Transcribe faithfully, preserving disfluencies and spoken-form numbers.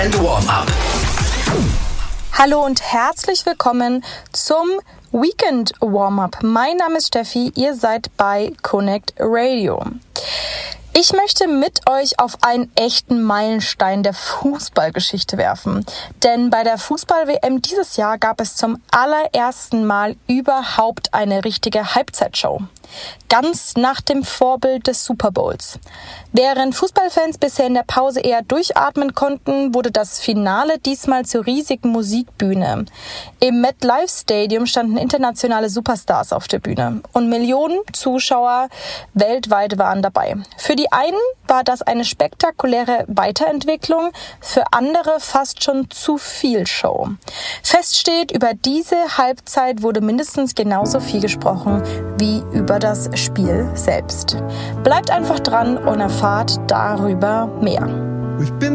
Warm-up. Hallo und herzlich willkommen zum Weekend Warm-up. Mein Name ist Steffi, ihr seid bei Connect Radio. Ich möchte mit euch auf einen echten Meilenstein der Fußballgeschichte werfen. Denn bei der Fußball-W M dieses Jahr gab es zum allerersten Mal überhaupt eine richtige Halbzeitshow. Ganz nach dem Vorbild des Super Bowls. Während Fußballfans bisher in der Pause eher durchatmen konnten, wurde das Finale diesmal zur riesigen Musikbühne. Im MetLife Stadium standen internationale Superstars auf der Bühne und Millionen Zuschauer weltweit waren dabei. Für die einen war das eine spektakuläre Weiterentwicklung, für andere fast schon zu viel Show. Fest steht, über diese Halbzeit wurde mindestens genauso viel gesprochen wie über das Spiel selbst. Bleibt einfach dran und erfahrt darüber mehr.